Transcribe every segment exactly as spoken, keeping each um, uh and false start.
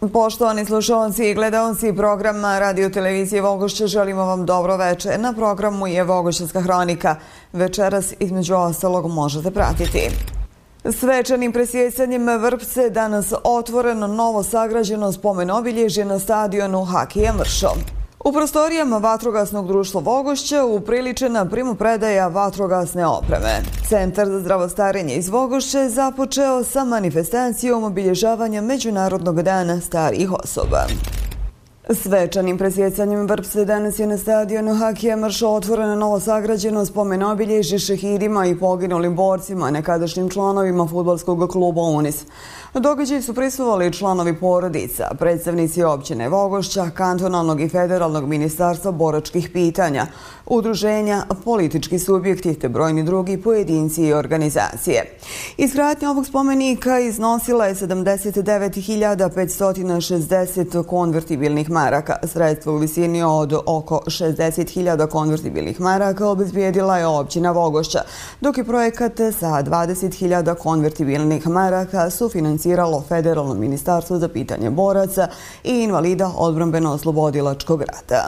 Poštovani slušalci i gledaoci programa Radio Televizije Vogošće, želimo vam dobro večer. Na programu je Vogošćanska hronika. Večeras između ostalog možete pratiti. Svečanim presjecanjem vrpce danas otvoreno novo sagrađeno spomen obilježje na stadionu Hakija Mršo. U prostorijama Vatrogasnog društva Vogošća upriličena primopredaja vatrogasne opreme. Centar za zdravostarenje iz Vogošće je započeo sa manifestacijom obilježavanja Međunarodnog dana starijih osoba. Svečanim presjecanjem vrpce danas je na stadionu Hakija Mršo otvoreno novo sagrađeno spomen obilježje šehidima i poginulim borcima, nekadašnjim članovima fudbalskog kluba Unis. Događaj su prisustvovali članovi porodica, predstavnici općine Vogošća, kantonalnog i federalnog ministarstva boračkih pitanja, udruženja, politički subjekti te brojni drugi pojedinci i organizacije. Izgradnja ovog spomenika iznosila je sedamdeset devet hiljada petsto šezdeset konvertibilnih maraka. Sredstva u visini od oko šezdeset hiljada konvertibilnih maraka obezbijedila je općina Vogošća, dok je projekat sa dvadeset hiljada konvertibilnih maraka sufinancirano Federalno ministarstvo za pitanje boraca i invalida odbrambeno-oslobodilačkog rata.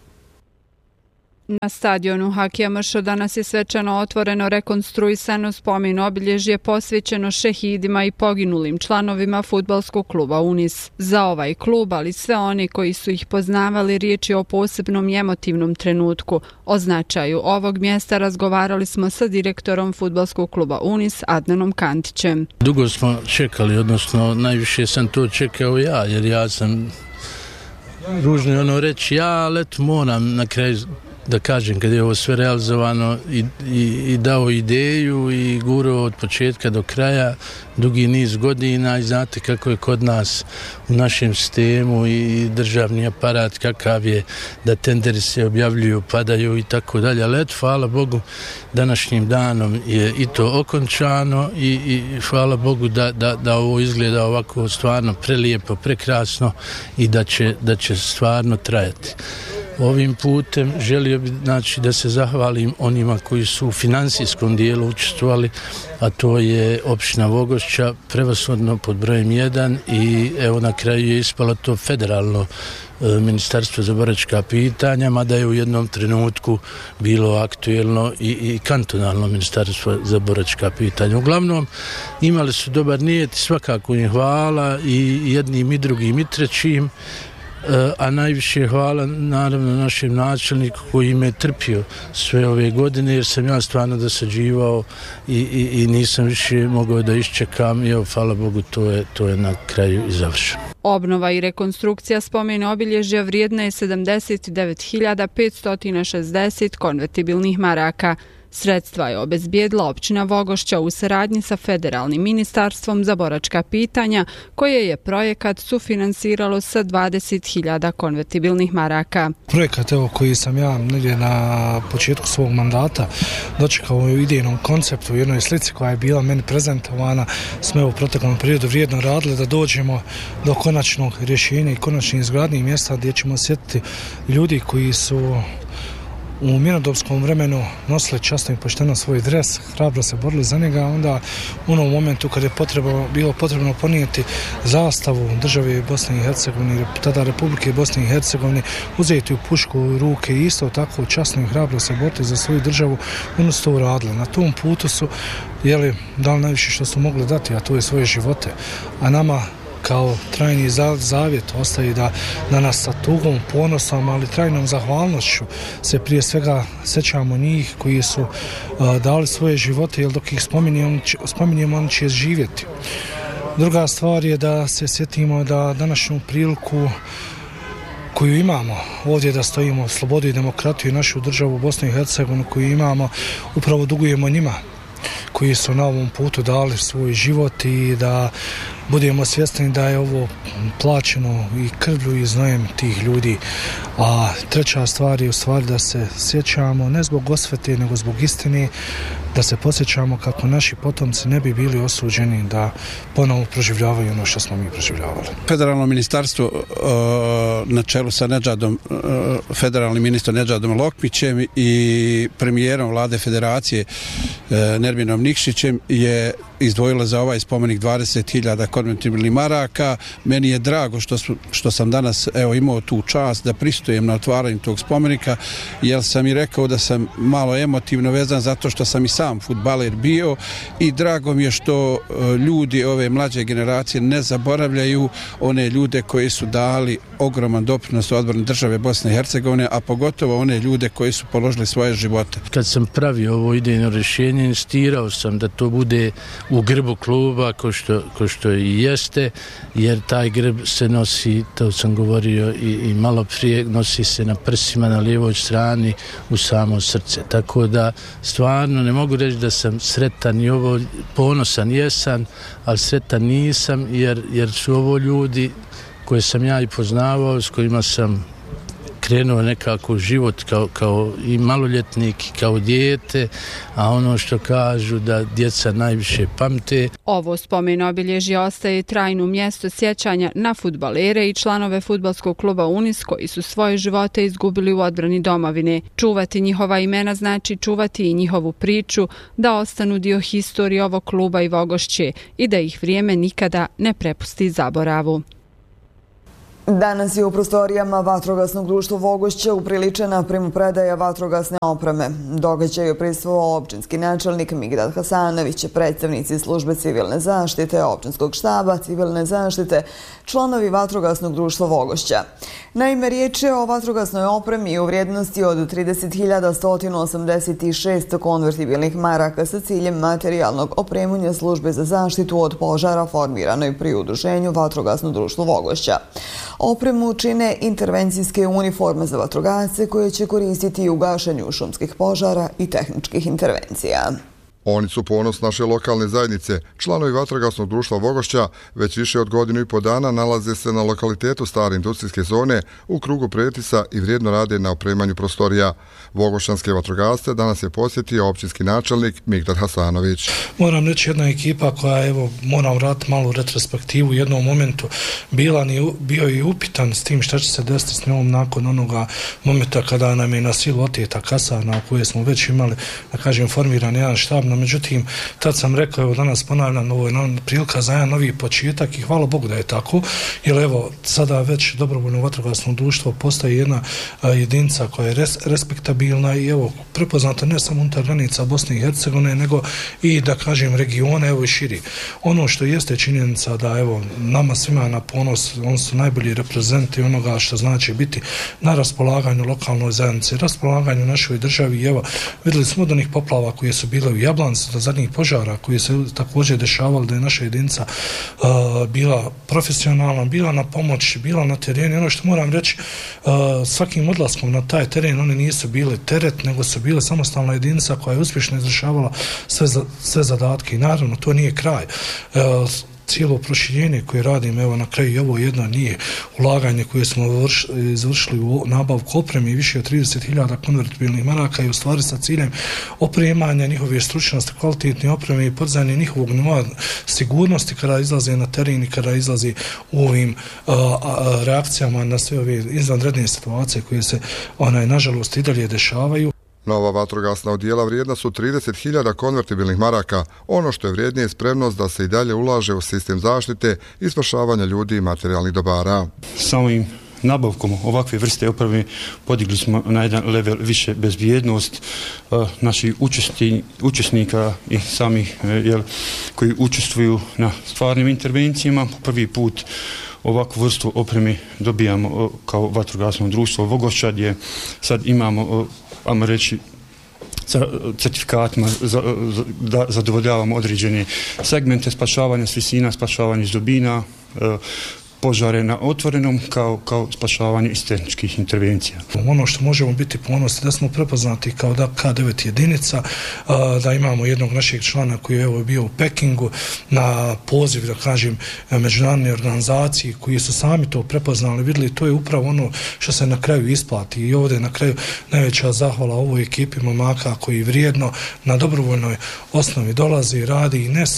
Na stadionu Hakija Mršo danas je svečano otvoreno rekonstruisano spomen obilježje posvećeno šehidima i poginulim članovima fudbalskog kluba Unis. Za ovaj klub, ali sve oni koji su ih poznavali, riječ je o posebnom i emotivnom trenutku. O značaju ovog mjesta razgovarali smo sa direktorom fudbalskog kluba Unis, Adnanom Kantićem. Dugo smo čekali, odnosno najviše sam to čekao ja, jer ja sam ružno je ono reći ja, ali eto moram na kraju da kažem, kad je ovo sve realizovano i, i, i dao ideju i gurao od početka do kraja dugi niz godina i znate kako je kod nas u našem sistemu i državni aparat kakav je, da tenderi se objavljuju, padaju i tako dalje, ali eto, hvala Bogu, današnjim danom je i to okončano i, i hvala Bogu da, da, da ovo izgleda ovako stvarno prelijepo, prekrasno i da će, da će stvarno trajati. Ovim putem želio bih, znači, da se zahvalim onima koji su u financijskom dijelu učestvovali, a to je općina Vogošća, prevashodno pod brojem jedan i evo na kraju je ispalo to federalno e, ministarstvo za boračka pitanja, mada je u jednom trenutku bilo aktuelno i, i kantonalno ministarstvo za boračka pitanja. Uglavnom imali su dobar nijet, svakako im hvala i jednim i drugim i trećim, a najviše hvala naravno našem načelniku koji me trpio sve ove godine, jer sam ja stvarno dosađivao i, i, i nisam više mogao da iščekam i evo, hvala Bogu, to je, to je na kraju i završeno. Obnova i rekonstrukcija spomena obilježja vrijedna je sedamdeset devet hiljada petsto šezdeset konvertibilnih maraka. Sredstva je obezbijedila općina Vogošća u saradnji sa Federalnim ministarstvom za boračka pitanja, koje je projekat sufinansiralo sa dvadeset hiljada konvertibilnih maraka. Projekat evo, koji sam ja negdje na početku svog mandata dočekao u idejnom konceptu, u jednoj slici koja je bila meni prezentovana, smo u proteklom periodu vrijedno radili da dođemo do konačnog rješenja i konačnih izgradnjih mjesta gdje ćemo osjetiti ljudi koji su u mirnodopskom vremenu nosili časno i pošteno svoj dres, hrabro se borili za njega, onda u onom momentu kad je potrebno, bilo potrebno ponijeti zastavu države Bosne i Hercegovine, tada Republike Bosne i Hercegovine, uzeti u pušku u ruke i isto tako časno i hrabro se boriti za svoju državu, oni su to uradili. Na tom putu su jeli, dali najviše što su mogli dati, a to je svoje živote. A nama kao trajni zavjet ostaje da, da nas sa tugom, ponosom, ali trajnom zahvalnošću se prije svega sećamo njih koji su uh, dali svoje živote, jer dok ih spominjemo, spominjemo oni će živjeti. Druga stvar je da se sjetimo da današnju priliku koju imamo ovdje da stojimo slobodu i demokratiju i našu državu Bosnu i Hercegovinu koju imamo, upravo dugujemo njima koji su na ovom putu dali svoj život i da budemo svjesni da je ovo plaćeno i krvlju i znojem tih ljudi. A treća stvar je u stvari da se sjećamo ne zbog osvete nego zbog istine, da se podsjećamo kako naši potomci ne bi bili osuđeni da ponovo proživljavaju ono što smo mi proživljavali. Federalno ministarstvo na čelu sa Nedžadom, federalnim ministrom Nedžadom Lokmićem i premijerom vlade federacije Nerminom Nikšićem je izdvojila za ovaj spomenik dvadeset hiljada konvertibilnih maraka. Meni je drago što, što sam danas evo, imao tu čast da pristujem na otvaranju tog spomenika, jer sam i rekao da sam malo emotivno vezan zato što sam i sam fudbaler bio i drago mi je što ljudi ove mlađe generacije ne zaboravljaju one ljude koji su dali ogroman doprinos u odbrani države Bosne i Hercegovine, a pogotovo one ljude koji su položili svoje živote. Kad sam pravio ovo idejno rješenje, insistirao sam da to bude u grbu kluba, ko što, ko što i jeste, jer taj grb se nosi, to sam govorio i, i malo prije, nosi se na prsima na lijevoj strani u samo srce. Tako da stvarno ne mogu reći da sam sretan i ovo, ponosan jesam, ali sretan nisam, jer, jer su ovo ljudi koje sam ja i poznavao, s kojima sam krenuo nekako život kao, kao i maloljetnik, kao dijete, a ono što kažu da djeca najviše pamte. Ovo spomen obilježje ostaje trajno mjesto sjećanja na fudbalere i članove fudbalskog kluba Unis koji su svoje živote izgubili u odbrani domovine. Čuvati njihova imena znači čuvati i njihovu priču, da ostanu dio historije ovog kluba i Vogošće i da ih vrijeme nikada ne prepusti zaboravu. Danas je u prostorijama Vatrogasnog društva Vogošće upriličena primopredaja vatrogasne opreme. Događaj je prisustvovao općinski načelnik Migdad Hasanović, predstavnici službe civilne zaštite, općinskog štaba civilne zaštite, članovi Vatrogasnog društva Vogošća. Naime, riječ je o vatrogasnoj opremi u vrijednosti od trideset hiljada sto osamdeset šest konvertibilnih maraka sa ciljem materijalnog opremanja službe za zaštitu od požara formiranoj pri udruženju Vatrogasno društvo Vogošća. Opremu čine intervencijske uniforme za vatrogasce koje će koristiti u gašenju šumskih požara i tehničkih intervencija. Oni su ponos naše lokalne zajednice. Članovi Vatrogasnog društva Vogošća već više od godinu i po dana nalaze se na lokalitetu stare industrijske zone u krugu Pretisa i vrijedno rade na opremanju prostorija. Vogošćanske vatrogasce danas je posjetio općinski načelnik Migdad Hasanović. Moram reći jedna ekipa koja, evo, moram vratiti malu retrospektivu, u jednom momentu bila ni, bio i upitan s tim šta će se desiti s njom nakon onoga momenta kada nam je na silu oteta kasarna u kojoj smo već imali, da kažem, formiran jedan štab. Međutim, tad sam rekao, evo danas ponavljam, ovo je prilika za jedan novi početak i hvala Bogu da je tako, jer evo sada već dobrovoljno vatrogasno društvo postaje jedna a, jedinica koja je res, respektabilna i evo prepoznata ne samo unutar granica Bosne i Hercegovine, nego i da kažem regione, evo i širi. Ono što jeste činjenica da evo nama svima na ponos, oni su najbolji reprezenti onoga što znači biti na raspolaganju lokalnoj zajednici, raspolaganju našoj državi i evo vidjeli smo od onih poplava koje su bile u Jablanu, do zadnjih požara koji se također dešavali, da je naša jedinica uh, bila profesionalna, bila na pomoć, bila na terenu. Ono što moram reći, uh, svakim odlaskom na taj teren oni nisu bili teret, nego su bile samostalna jedinica koja je uspješno izvršavala sve, za, sve zadatke i naravno to nije kraj. Uh, cijelo proširenje koje radim, evo na kraju ovo jedno nije ulaganje koje smo vrš, izvršili u nabavku opreme i više od trideset hiljada konvertibilnih maraka i u stvari sa ciljem opremanja njihove stručnosti, kvalitetne opreme i podizanje njihovog nivoa sigurnosti kada izlaze na teren i kada izlazi u ovim a, a, reakcijama na sve ove izvanredne situacije koje se onaj, nažalost i dalje dešavaju. Nova vatrogasna odjela vrijedna su trideset hiljada konvertibilnih maraka. Ono što je vrijednije je spremnost da se i dalje ulaže u sistem zaštite i spašavanja ljudi i materijalnih dobara. Samim nabavkom ovakve vrste opreme podigli smo na jedan level više bezbjednost uh, naših učesnika i samih uh, jel, koji učestvuju na stvarnim intervencijama. Prvi put ovakvu vrstu opreme dobijamo uh, kao vatrogasno društvo Vogošća, gdje sad imamo uh, ajmo reći, sa certifikatima za, za, da zadovoljavamo određene segmente spašavanja s visina, spašavanja iz dubina, e, požare na otvorenom kao, kao spašavanje iz tehničkih intervencija. Ono što možemo biti ponosni da smo prepoznati kao da K devet jedinica, da imamo jednog našeg člana koji je evo bio u Pekingu na poziv, da kažem, međunarodne organizacije koji su sami to prepoznali, vidjeli, to je upravo ono što se na kraju isplati i ovdje na kraju najveća zahvala ovoj ekipi momaka koji vrijedno na dobrovoljnoj osnovi dolazi i radi i ne samo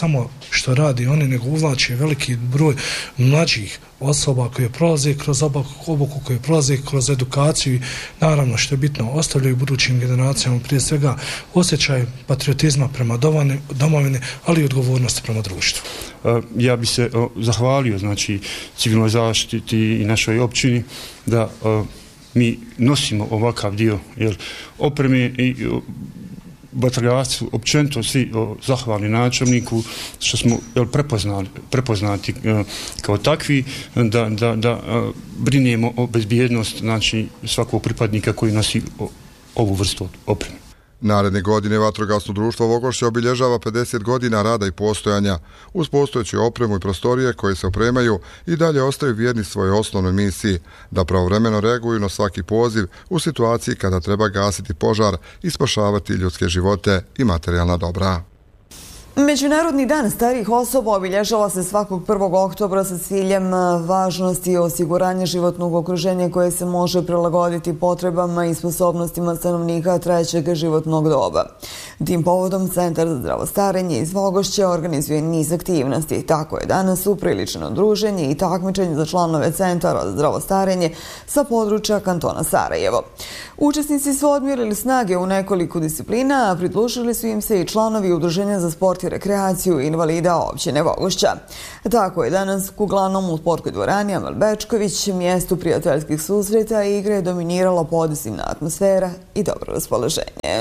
što radi oni, nego uvlači veliki broj mlađih osoba koje prolaze kroz obuku, koje prolaze kroz edukaciju i naravno što je bitno, ostavljaju budućim generacijama prije svega osjećaj patriotizma prema domovini, ali i odgovornosti prema društvu. Ja bi se zahvalio znači civilnoj zaštiti i našoj općini da mi nosimo ovakav dio jer opreme i vatrogascu, općenito svi zahvalni načelniku što smo jel, prepoznali, prepoznati e, kao takvi da, da, da e, brinemo o bezbjednost znači, svakog pripadnika koji nosi o, ovu vrstu opreme. Naredne godine Vatrogasno društvo Vogošća obilježava pedeset godina rada i postojanja. Uz postojeću opremu i prostorije koje se opremaju i dalje ostaju vjerni svojoj osnovnoj misiji, da pravovremeno reaguju na svaki poziv u situaciji kada treba gasiti požar i spašavati ljudske živote i materijalna dobra. Međunarodni dan starijih osoba obilježava se svakog prvog oktobra sa ciljem važnosti i osiguranja životnog okruženja koje se može prilagoditi potrebama i sposobnostima stanovnika trećeg životnog doba. Tim povodom Centar za zdravo starenje iz Vogošća organizuje niz aktivnosti. Tako je danas upriličeno druženje i takmičenje za članove Centara za zdravo starenje sa područja kantona Sarajevo. Učesnici su odmjerili snage u nekoliko disciplina, a pridružili su im se i članovi Udruženja za sport i rekreaciju invalida općine Vogošća. Tako je danas uglavnom u sportskoj dvorani Amel Bečković, mjestu prijateljskih susreta i igre dominirala pozitivna atmosfera i dobro raspoloženje.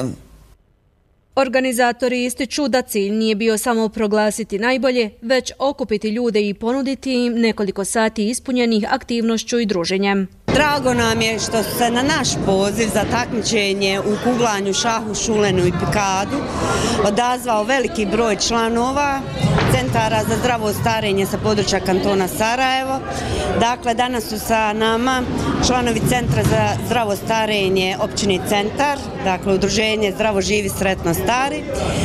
Organizatori ističu da cilj nije bio samo proglasiti najbolje, već okupiti ljude i ponuditi im nekoliko sati ispunjenih aktivnošću i druženjem. Drago nam je što se na naš poziv za takmičenje u kuglanju, šahu, šulenu i pikadu odazvao veliki broj članova Centara za zdravo starenje sa područja kantona Sarajevo. Dakle, danas su sa nama članovi Centra za zdravo starenje općine Centar, dakle Udruženje Zdravo živi sretno stari,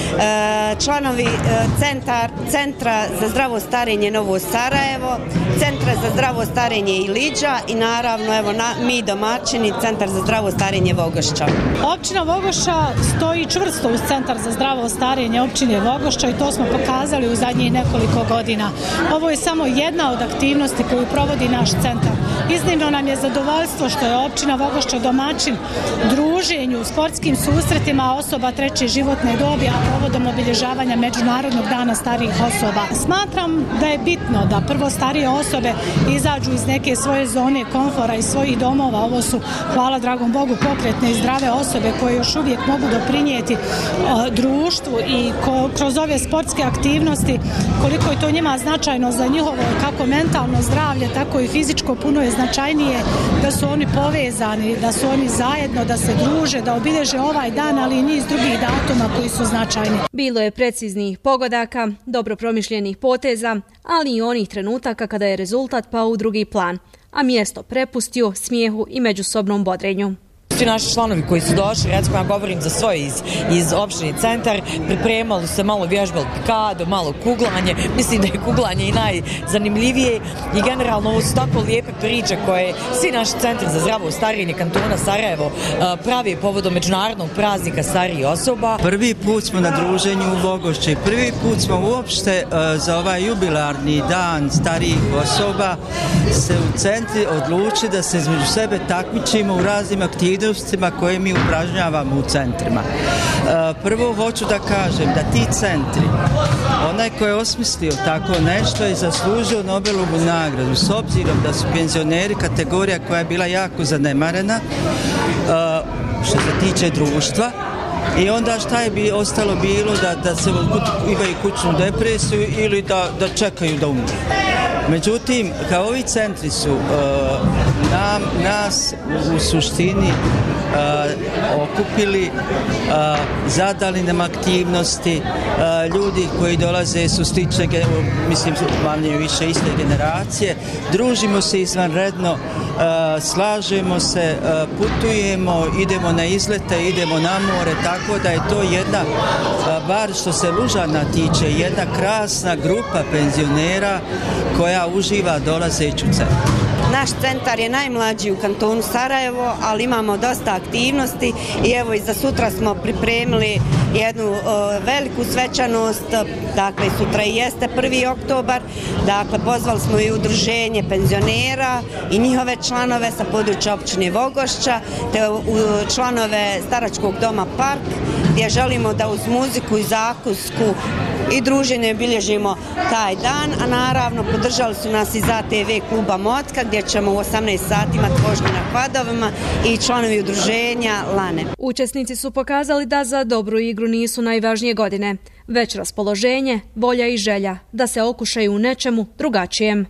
članovi centar, Centra za zdravo starenje Novo Sarajevo, Centra za zdravo starenje Iliđa i naravno evo na, mi domaćini Centar za zdravo starenje Vogošća. Općina Vogošća stoji čvrsto uz Centar za zdravo starenje općine Vogošća i to smo pokazali u zadnjih nekoliko godina. Ovo je samo jedna od aktivnosti koju provodi naš centar. Iznimno nam je zadovoljstvo što je općina Vogošća domaćin druženju, sportskim susretima osoba treće životne dobi, a povodom obilježavanja Međunarodnog dana starijih osoba. Smatram da je bitno da prvo starije osobe izađu iz neke svoje zone komfora i svojih domova. Ovo su, hvala dragom Bogu, pokretne i zdrave osobe koje još uvijek mogu doprinijeti o, društvu i ko, kroz ove sportske aktivnosti, koliko je to njima značajno za njihovo kako mentalno zdravlje, tako i fizičko, puno je značajnije da su oni povezani, da su oni zajedno, da se druže, da obilježe ovaj dan, ali i niz drugih datuma koji su značajni. Bilo je preciznih pogodaka, dobro promišljenih poteza, ali i onih trenutaka kada je rezultat pao u drugi plan, a mjesto prepustio smijehu i međusobnom bodrenju. Svi naši članovi koji su došli, recimo ja govorim za svoje iz, iz opštine Centar, pripremali se malo vježbali pikado, malo kuglanje. Mislim da je kuglanje i najzanimljivije i generalno ovo su tako lijepe priče koje svi naši centri za zdravo starenje kantona Sarajevo pravi povodom međunarodnog praznika starijih osoba. Prvi put smo na druženju u Vogošći, prvi put smo uopšte za ovaj jubilarni dan starijih osoba se u centri odluči da se između sebe takmičimo u raznim aktivnostima koje mi upražnjavamo u centrima. Prvo hoću da kažem da ti centri, onaj ko je osmislio tako nešto je zaslužio Nobelovu nagradu s obzirom da su penzioneri kategorija koja je bila jako zanemarena što se tiče društva. I onda šta je bi ostalo bilo da, da se imaju kućnu depresiju ili da, da čekaju da umru. Međutim, kao ovi centri su uh, nam, nas u, u suštini uh, okupili, uh, zadali nam aktivnosti, uh, ljudi koji dolaze su slične, mislim, manje više iste generacije, družimo se izvanredno, uh, slažemo se, uh, putujemo, idemo na izlete, idemo na more, tako da je to jedna, uh, bar što se Lužana tiče, jedna krasna grupa penzionera koja uživa dolazeću centru. Naš centar je najmlađi u kantonu Sarajevo, ali imamo dosta aktivnosti i evo i za sutra smo pripremili jednu uh, veliku svečanost, dakle sutra i jeste prvi oktobar, dakle pozvali smo i udruženje penzionera i njihove članove sa područja općine Vogošća, te uh, članove staračkog doma Park, gdje želimo da uz muziku i zakusku i druženje bilježimo taj dan, a naravno podržali su nas iz A T V kluba Motka, gdje ćemo u osamnaest sati imati vožnju na kvadovima i članovi udruženja Lane. Učesnici su pokazali da za dobru igru nisu najvažnije godine, već raspoloženje, volja i želja da se okušaju u nečemu drugačijem.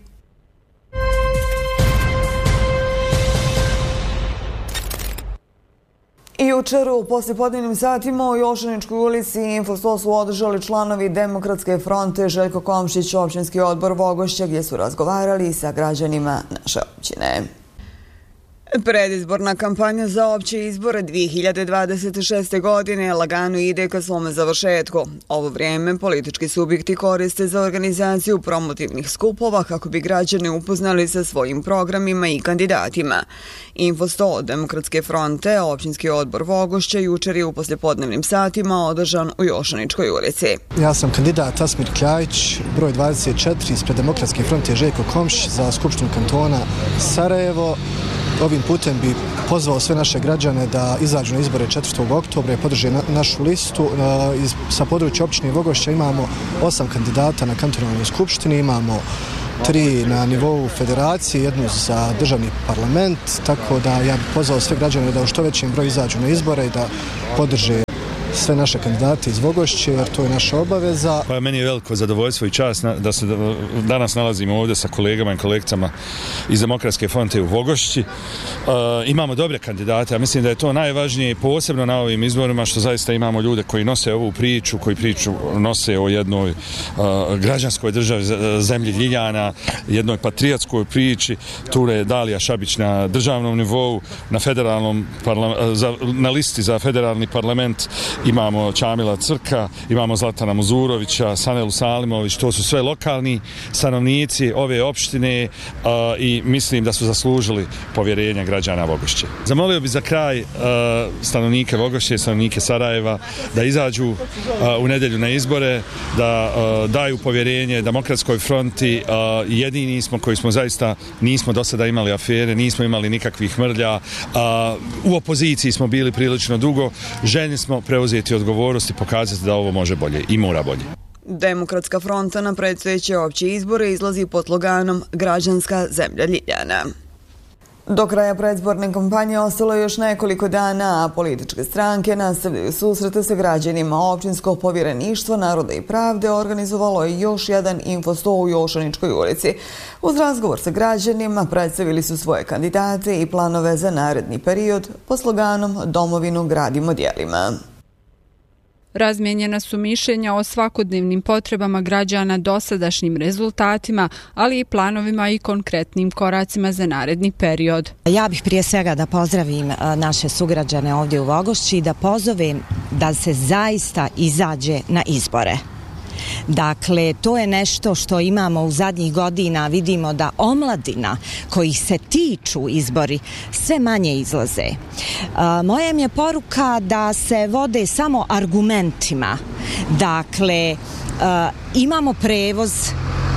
I jučer u poslijepodnevnim satima u Jošaničkoj ulici Info sto su održali članovi Demokratske fronte Željko Komšić, općinski odbor Vogošća, gdje su razgovarali sa građanima naše općine. Predizborna kampanja za opće izbore dvije hiljade dvadeset šeste. godine lagano ide ka svome završetku. Ovo vrijeme politički subjekti koriste za organizaciju promotivnih skupova kako bi građane upoznali sa svojim programima i kandidatima. Info sto od Demokratske fronte, općinski odbor Vogošća, jučer je u poslijepodnevnim satima održan u Jošaničkoj ulici. Ja sam kandidat Asmir Kljajić, broj dvadeset četiri, ispred Demokratske fronte Željko Komšić za Skupštinu kantona Sarajevo. Ovim putem bi pozvao sve naše građane da izađu na izbore četvrtog oktobra i podrže na, našu listu. E, iz, sa područja općine Vogošća imamo osam kandidata na kantonalnoj skupštini, imamo tri na nivou federacije, jednu za državni parlament, tako da ja bih pozvao sve građane da u što većem broju izađu na izbore i da podrže sve naše kandidate iz Vogošće, jer to je naša obaveza. Pa meni je veliko zadovoljstvo i čast da se danas nalazimo ovdje sa kolegama i kolegicama iz Demokratske fronte u Vogošći. E, imamo dobre kandidate, a mislim da je to najvažnije, posebno na ovim izborima, što zaista imamo ljude koji nose ovu priču, koji priču nose o jednoj uh, građanskoj državi, zemlji Ljiljana, jednoj patriotskoj priči. Tu je Dalija Šabić na državnom nivou, na federalnom parla- za, na listi za federalni parlament imamo Čamila Crka, imamo Zlatana Muzurovića, Sanelu Salimović, to su sve lokalni stanovnici ove opštine uh, i mislim da su zaslužili povjerenje građana Vogošće. Zamolio bi za kraj uh, stanovnike Vogošće, stanovnike Sarajeva da izađu uh, u nedjelju na izbore, da uh, daju povjerenje Demokratskoj fronti. Uh, jedini smo koji smo zaista nismo do sada imali afere, nismo imali nikakvih mrlja. Uh, u opoziciji smo bili prilično dugo, željni smo preuzeti odgovornost i pokazati da ovo može bolje i mora bolje. Demokratska fronta na predstojeće opće izbore izlazi pod sloganom Građanska zemlja Ljiljana. Do kraja predizborne kampanje ostalo je još nekoliko dana, a političke stranke nastavljaju susrete sa građanima. Općinsko povjereništvo Naroda i pravde organizovalo je još jedan Info sto u Jošaničkoj ulici. Uz razgovor sa građanima predstavili su svoje kandidate i planove za naredni period pod sloganom Domovinu gradimo djelima. Razmijenjena su mišljenja o svakodnevnim potrebama građana, dosadašnjim rezultatima, ali i planovima i konkretnim koracima za naredni period. Ja bih prije svega da pozdravim naše sugrađane ovdje u Vogošći i da pozovem da se zaista izađe na izbore. Dakle, to je nešto što imamo u zadnjih godina, vidimo da omladina koji se tiču izbori sve manje izlaze. E, moja mi je poruka da se vode samo argumentima. Dakle, e, imamo prevoz e,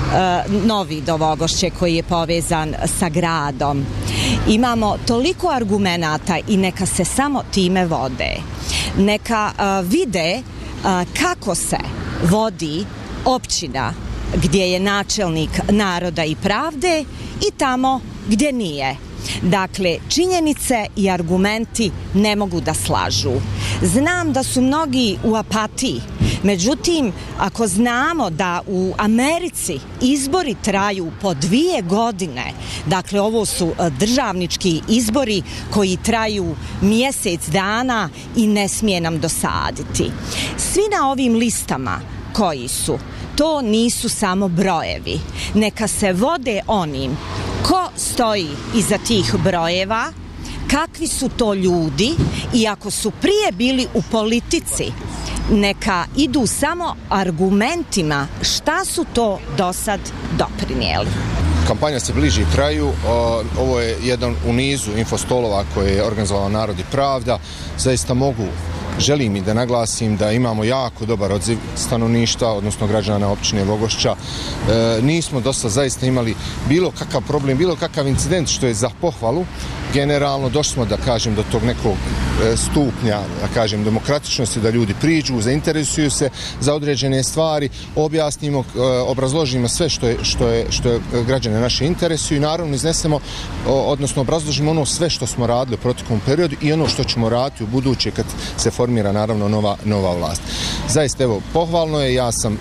novi do Vogošće koji je povezan sa gradom. Imamo toliko argumenata i neka se samo time vode. Neka e, vide e, kako se vodi općina gdje je načelnik Naroda i pravde i tamo gdje nije. Dakle, činjenice i argumenti ne mogu da slažu. Znam da su mnogi u apatiji, međutim, ako znamo da u Americi izbori traju po dvije godine, dakle, ovo su državnički izbori koji traju mjesec dana i ne smije nam dosaditi. Svi na ovim listama koji su, to nisu samo brojevi. Neka se vode onim ko stoji iza tih brojeva, kakvi su to ljudi i ako su prije bili u politici, neka idu samo argumentima šta su to do sad doprinijeli. Kampanja se bliži kraju, ovo je jedan u nizu infostolova koje je organizovala Narod i Pravda. Zaista mogu, želim i da naglasim da imamo jako dobar odziv stanovništva, odnosno građana općine Vogošća. E, nismo dosta zaista imali bilo kakav problem, bilo kakav incident što je za pohvalu. Generalno došli smo da kažem do tog nekog stupnja, da kažem, demokratičnosti, da ljudi priđu, zainteresuju se za određene stvari, objasnimo, obrazložimo sve što je, što je, što je građane naše interesuju i naravno iznesemo, odnosno obrazložimo ono sve što smo radili u proteklom periodu i ono što ćemo raditi u buduće kad se formira naravno nova, nova vlast. Zaista, evo, pohvalno je, ja sam e,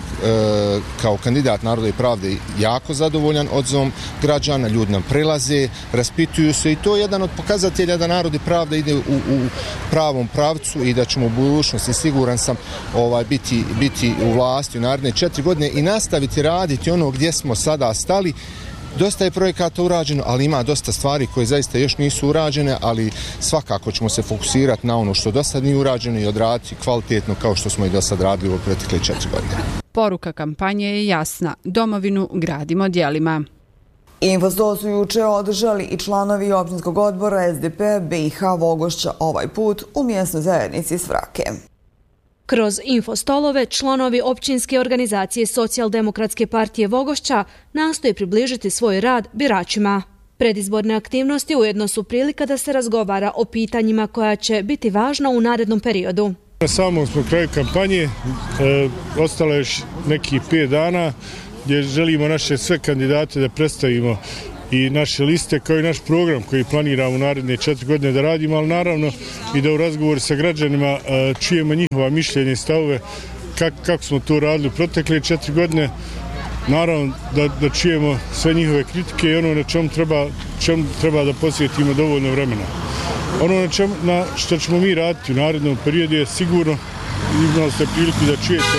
kao kandidat Naroda i Pravde jako zadovoljan odzivom građana, ljudi nam prilaze, raspituju se i to je jedan od pokazatelja da Narod i Pravda ide u, u pravom pravcu i da ćemo u budućnosti, siguran sam, ovaj, biti, biti u vlasti u naredne četiri godine i nastaviti raditi ono gdje smo sada stali. Dosta je projekata urađeno, ali ima dosta stvari koje zaista još nisu urađene, ali svakako ćemo se fokusirati na ono što do sad nije urađeno i odraditi kvalitetno kao što smo i do sad radili u protekle četiri godine. Poruka kampanje je jasna. Domovinu gradimo djelima. Infostol su juče održali i članovi općinskog odbora S D P B i H Vogošća, ovaj put u mjesnoj zajednici Svrake. Kroz infostolove članovi općinske organizacije Socijaldemokratske partije Vogošća nastoje približiti svoj rad biračima. Predizborne aktivnosti ujedno su prilika da se razgovara o pitanjima koja će biti važna u narednom periodu. Na samom smo kraju kampanje, e, ostalo je još nekih pet dana gdje želimo naše sve kandidate da predstavimo i naše liste kao i naš program koji planiramo u naredne četiri godine da radimo, ali naravno i da u razgovoru sa građanima čujemo njihova mišljenja i stavove kak, kako smo to radili u protekle četiri godine. Naravno da, da čujemo sve njihove kritike i ono na čemu treba, čemu treba da posvetimo dovoljno vremena. Ono na, čem, na što ćemo mi raditi u narednom periodu je sigurno, imali ste priliku da čujete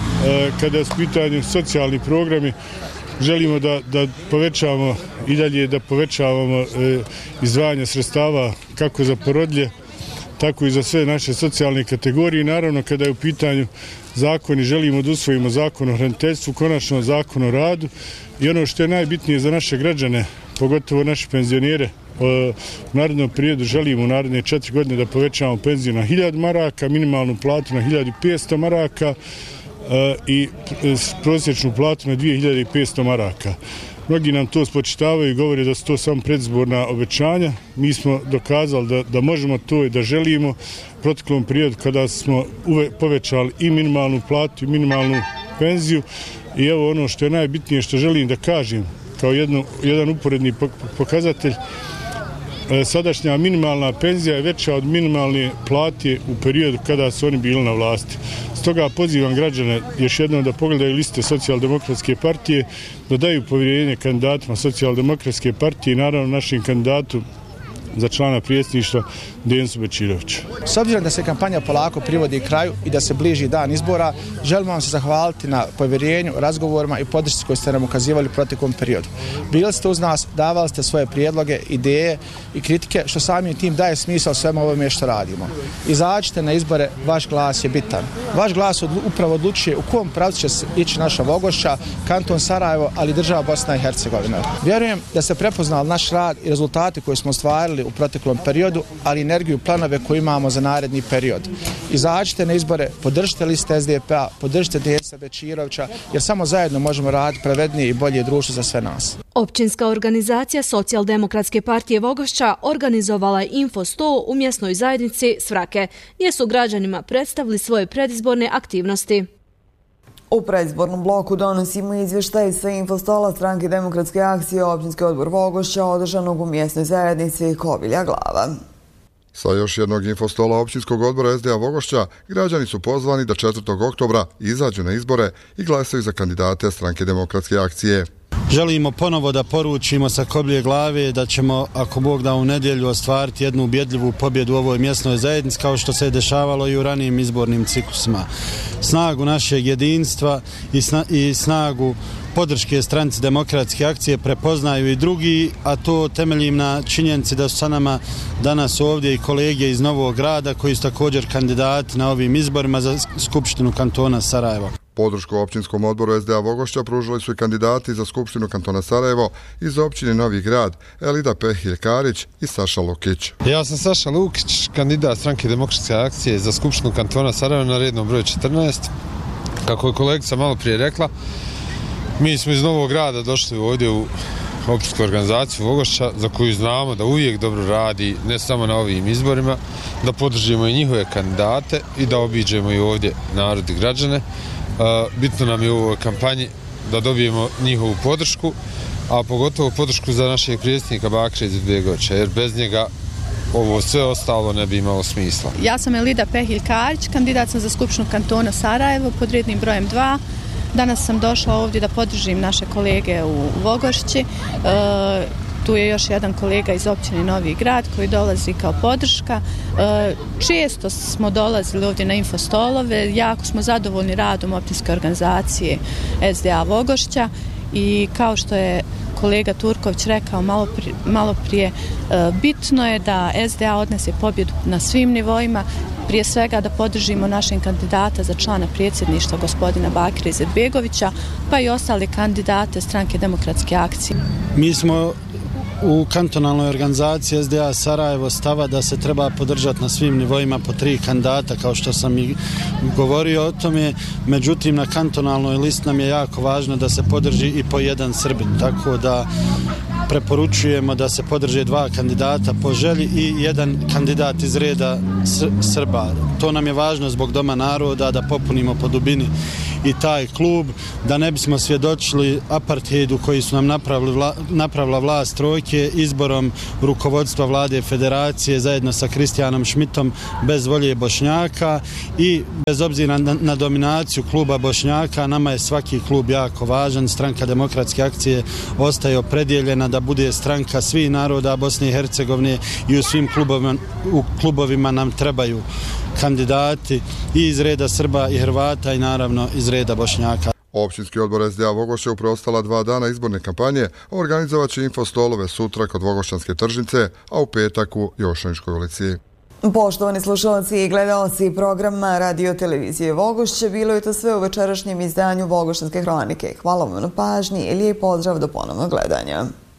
kada je u pitanju socijalni programi, želimo da, da povećavamo i dalje da povećavamo e, izdvajanje sredstava kako za porodlje, tako i za sve naše socijalne kategorije. Naravno, kada je u pitanju zakoni, želimo da usvojimo zakon o hraniteljstvu, konačno zakon o radu i ono što je najbitnije za naše građane, pogotovo naše penzionere, u narednom periodu želimo u naredne četiri godine da povećavamo penziju na hiljadu maraka, minimalnu platu na hiljadu petsto maraka, i prosječnu platu na dvije hiljade petsto maraka. Mnogi nam to spočitavaju i govore da su to samo predizborna obećanja. Mi smo dokazali da, da možemo to i da želimo. U proteklom periodu kada smo uve, povećali i minimalnu platu i minimalnu penziju i evo ono što je najbitnije što želim da kažem kao jedno, jedan uporedni pokazatelj, sadašnja minimalna penzija je veća od minimalne plate u periodu kada su oni bili na vlasti. Stoga pozivam građane još jednom da pogledaju liste Socijaldemokratske partije, da daju povjerenje kandidatima Socijaldemokratske partije i naravno našim kandidatu za člana predsjedništva Denisu Bečiroviću. S obzirom da se kampanja polako privodi kraju i da se bliži dan izbora, želimo vam se zahvaliti na povjerenju, razgovorima i podršci koje ste nam ukazivali u proteklom periodu. Bili ste uz nas, davali ste svoje prijedloge, ideje i kritike, što samim tim daje smisao svemu ovome što radimo. Izađite na izbore, vaš glas je bitan. Vaš glas odlu, upravo odlučuje u kom pravcu će ići naša Vogošća, kanton Sarajevo, ali država Bosna i Hercegovina. Vjerujem da ste prepoznali naš rad i rezultate koje smo ostvarili u proteklom periodu, ali energiju i planove koje imamo za naredni period. Izađite na izbore, podržite liste S D P-a, podržite Denisa Bečirovića, jer samo zajedno možemo raditi pravednije i bolje društvo za sve nas. Općinska organizacija Socijaldemokratske partije Vogošća organizovala je infostol u mjesnoj zajednici Svrake, gdje su građanima predstavili svoje predizborne aktivnosti. U predizbornom bloku donosimo izvještaj sa infostola Stranke demokratske akcije općinski odbor Vogošća održanog u mjesnoj zajednici Kovilja Glava. Sa još jednog infostola općinskog odbora S D A Vogošća građani su pozvani da četvrtog oktobra izađu na izbore i glasaju za kandidate Stranke demokratske akcije. Želimo ponovo da poručimo sa Kovilje Glave da ćemo, ako Bog da, u nedjelju ostvariti jednu ubjedljivu pobjedu u ovoj mjesnoj zajednici, kao što se je dešavalo i u ranijim izbornim ciklusima. Snagu našeg jedinstva i, sna, i snagu podrške Stranci demokratske akcije prepoznaju i drugi, a to temeljim na činjenici da su sa nama danas ovdje i kolege iz Novog Grada koji su također kandidati na ovim izborima za Skupštinu kantona Sarajevo. Podršku općinskom odboru S D A Vogošća pružili su i kandidati za Skupštinu kantona Sarajevo iz općine Novi Grad, Elida Pehilj-Karić i Saša Lukić. Ja sam Saša Lukić, kandidat Stranke demokratske akcije za Skupštinu kantona Sarajevo na rednom broju četrnaest. Kako je kolegica malo prije rekla, mi smo iz Novog Grada došli ovdje u općinsku organizaciju Vogošća, za koju znamo da uvijek dobro radi, ne samo na ovim izborima, da podržimo i njihove kandidate i da obiđemo i ovdje narod i građane. Bitno nam je u ovoj kampanji da dobijemo njihovu podršku, a pogotovo podršku za našeg predsjednika Bakira Izetbegovića, jer bez njega ovo sve ostalo ne bi imalo smisla. Ja sam Elida Pehilj-Karić, kandidat sam za Skupštinu kantona Sarajevo pod rednim brojem dva. Danas sam došla ovdje da podržim naše kolege u Vogošći. E, tu je još jedan kolega iz općine Novi Grad koji dolazi kao podrška. E, često smo dolazili ovdje na infostolove, jako smo zadovoljni radom općinske organizacije S D A Vogošća i kao što je kolega Turković rekao malo prije, malo prije bitno je da S D A odnese pobjedu na svim nivoima, prije svega da podržimo našeg kandidata za člana predsjedništva gospodina Bakira Izetbegovića, pa i ostale kandidate Stranke demokratske akcije. Mi smo u kantonalnoj organizaciji S D A Sarajevo stava da se treba podržati na svim nivoima po tri kandidata, kao što sam i govorio o tome. Međutim, na kantonalnoj listi nam je jako važno da se podrži i po jedan Srbin, tako da preporučujemo da se podrže dva kandidata po želji i jedan kandidat iz reda Srba. To nam je važno zbog Doma naroda, da popunimo po dubini i taj klub, da ne bismo svjedočili apartheidu koji su nam napravili vla, napravila vlast trojke izborom rukovodstva vlade federacije zajedno sa Kristijanom Šmitom bez volje Bošnjaka i bez obzira na, na dominaciju kluba Bošnjaka, nama je svaki klub jako važan. Stranka demokratske akcije ostaje opredjeljena da bude stranka svih naroda Bosne i Hercegovine i u svim klubovima, u klubovima nam trebaju kandidati i iz reda Srba i Hrvata i naravno iz reda Bošnjaka. Općinski odbor S D A Vogošća u preostala dva dana izborne kampanje organizovat će infostolove sutra kod Vogošćanske tržnice, a u petak u Jošaničkoj ulici. Poštovani slušalci i gledalci programa Radio Televizije Vogošće, bilo je to sve u večerašnjem izdanju Vogošćanske hronike. Hvala vam na pažnji i lijep pozdrav do ponovnog gledanja.